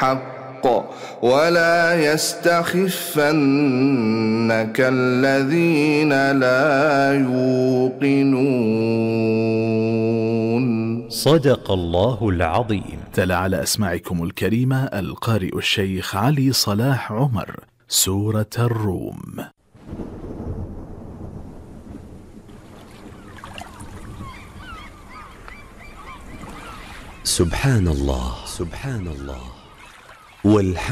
الحق ولا يستخفنك الذين لا يوقنون. صدق الله العظيم. تلا على أسماعكم الكريمة القارئ الشيخ علي صلاح عمر سورة الروم. سبحان الله، سبحان الله، والحمد